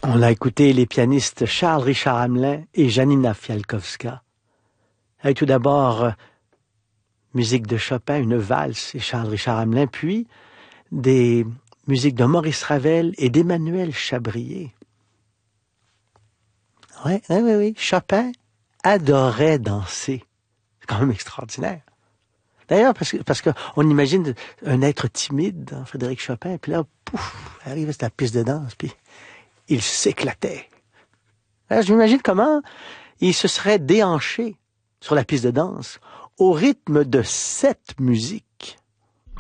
On a écouté les pianistes Charles-Richard Hamelin et Janina Fialkowska. Avec tout d'abord musique de Chopin, une valse et Charles-Richard Hamelin, puis des musiques de Maurice Ravel et d'Emmanuel Chabrier. Oui. Chopin adorait danser. C'est quand même extraordinaire. D'ailleurs, parce que on imagine un être timide, hein, Frédéric Chopin, puis là, pouf, arrive à la piste de danse, puis il s'éclatait. Alors, je m'imagine comment il se serait déhanché sur la piste de danse au rythme de cette musique.